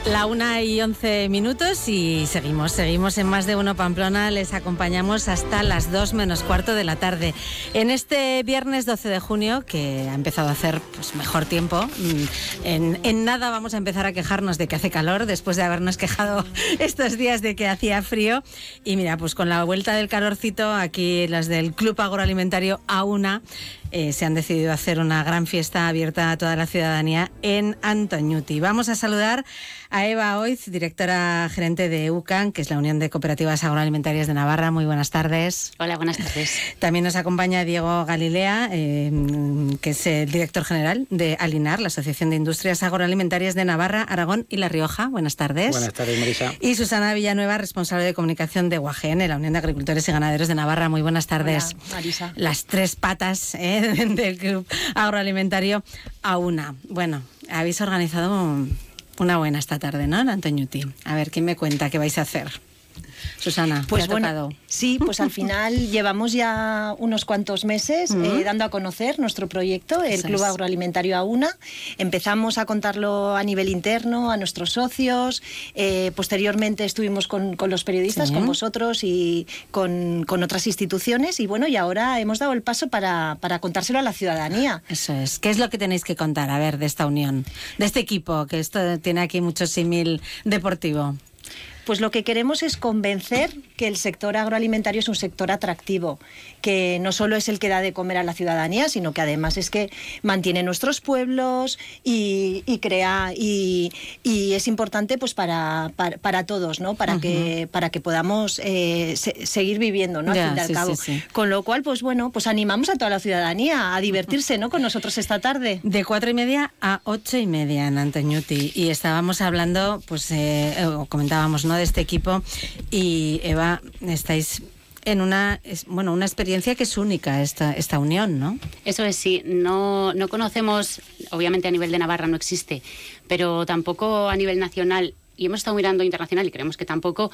La 1:11 y seguimos en Más de Uno Pamplona. Les acompañamos hasta las 2 menos cuarto de la tarde. En este viernes 12 de junio, que ha empezado a hacer mejor tiempo, en nada vamos a empezar a quejarnos de que hace calor, después de habernos quejado estos días de que hacía frío. Y mira, pues con la vuelta del calorcito, aquí las del Club Agroalimentario Auna se han decidido hacer una gran fiesta abierta a toda la ciudadanía en Antoñuti. Vamos a saludar a Eva Oiz, directora gerente de UCAN, que es la Unión de Cooperativas Agroalimentarias de Navarra. Muy buenas tardes. Hola, buenas tardes. También nos acompaña Diego Galilea, que es el director general de Alinar, la Asociación de Industrias Agroalimentarias de Navarra, Aragón y La Rioja. Buenas tardes. Buenas tardes, Marisa. Y Susana Villanueva, responsable de comunicación de UAGN, la Unión de Agricultores y Ganaderos de Navarra. Muy buenas tardes. Hola, Marisa. Las tres patas del Club Agroalimentario Auna. Bueno, habéis organizado una buena esta tarde, ¿no? En Antoñuti. A ver, ¿quién me cuenta qué vais a hacer? Susana, pues ¿te ha tocado? Sí, pues al final llevamos ya unos cuantos meses dando a conocer nuestro proyecto, el Club Agroalimentario Auna. Empezamos a contarlo a nivel interno, a nuestros socios, posteriormente estuvimos con los periodistas, con vosotros y con otras instituciones, y bueno, y ahora hemos dado el paso para contárselo a la ciudadanía. Eso es. ¿Qué es lo que tenéis que contar, a ver, de esta unión, de este equipo, que esto tiene aquí mucho símil deportivo? Pues lo que queremos es convencer que el sector agroalimentario es un sector atractivo, que no solo es el que da de comer a la ciudadanía, sino que además es que mantiene nuestros pueblos y crea, y es importante pues para todos, ¿no? Para que podamos seguir viviendo, ¿no? Al fin y al cabo. Sí. Con lo cual, pues bueno, pues animamos a toda la ciudadanía a divertirse, ¿no? Con nosotros esta tarde. De 4:30 a 8:30 en Antoñuti. Y estábamos hablando, pues comentábamos, ¿no?, de este equipo, y Eva, estáis en una experiencia que es única, esta unión, ¿no? Eso es, sí. No conocemos, obviamente a nivel de Navarra no existe, pero tampoco a nivel nacional, y hemos estado mirando internacional y creemos que tampoco,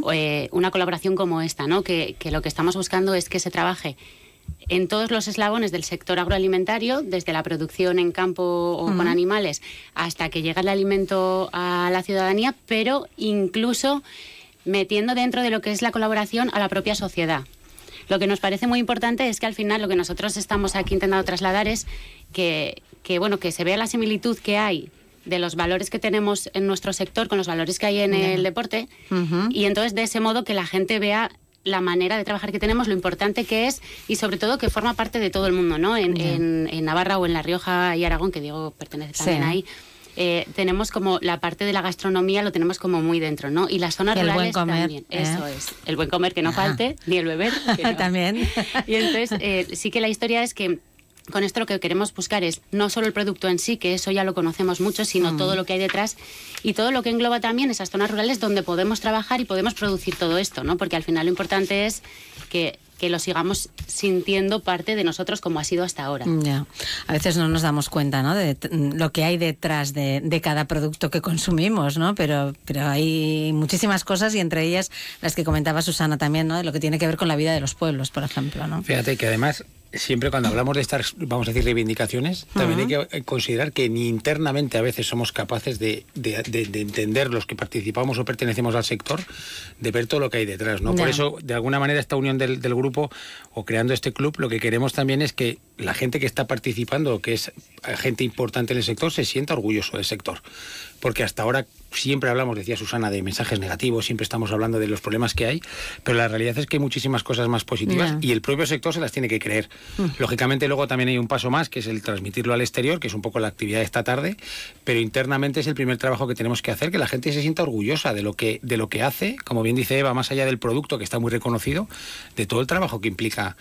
una colaboración como esta, ¿no? Que lo que estamos buscando es que se trabaje en todos los eslabones del sector agroalimentario, desde la producción en campo o con animales hasta que llega el alimento a la ciudadanía, pero incluso metiendo dentro de lo que es la colaboración a la propia sociedad. Lo que nos parece muy importante es que al final lo que nosotros estamos aquí intentando trasladar es que se vea la similitud que hay de los valores que tenemos en nuestro sector con los valores que hay en el deporte, y entonces de ese modo que la gente vea la manera de trabajar que tenemos, lo importante que es, y sobre todo que forma parte de todo el mundo, ¿no? En Navarra o en La Rioja y Aragón, que Diego pertenece también ahí, tenemos como la parte de la gastronomía, lo tenemos como muy dentro, ¿no? Y las zonas rurales buen comer, también. Eso es. El buen comer que no falte, ni el beber. Que no. También. Y entonces, sí que la historia es que con esto lo que queremos buscar es no solo el producto en sí, que eso ya lo conocemos mucho, sino todo lo que hay detrás y todo lo que engloba también esas zonas rurales donde podemos trabajar y podemos producir todo esto, ¿no? Porque al final lo importante es que lo sigamos sintiendo parte de nosotros como ha sido hasta ahora. Ya. A veces no nos damos cuenta, ¿no?, de lo que hay detrás de cada producto que consumimos, ¿no? Pero hay muchísimas cosas, y entre ellas las que comentaba Susana también, ¿no?, de lo que tiene que ver con la vida de los pueblos, por ejemplo, ¿no? Fíjate que además siempre cuando hablamos de estas, vamos a decir, reivindicaciones, también hay que considerar que ni internamente a veces somos capaces de entender, los que participamos o pertenecemos al sector, de ver todo lo que hay detrás, ¿no? Por eso, de alguna manera, esta unión del grupo, o creando este club, lo que queremos también es que la gente que está participando, que es gente importante en el sector, se sienta orgulloso del sector. Porque hasta ahora siempre hablamos, decía Susana, de mensajes negativos, siempre estamos hablando de los problemas que hay, pero la realidad es que hay muchísimas cosas más positivas y el propio sector se las tiene que creer. Lógicamente luego también hay un paso más, que es el transmitirlo al exterior, que es un poco la actividad de esta tarde, pero internamente es el primer trabajo que tenemos que hacer, que la gente se sienta orgullosa de lo que hace, como bien dice Eva, más allá del producto, que está muy reconocido, de todo el trabajo que implica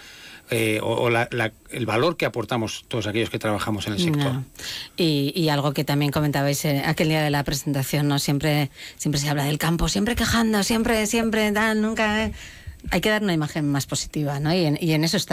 el valor que aportamos todos aquellos que trabajamos en el sector. No. Y algo que también comentabais aquel día de la presentación, ¿no? Siempre se habla del campo, siempre quejando, siempre, nunca. Hay que dar una imagen más positiva, ¿no? Y en eso está.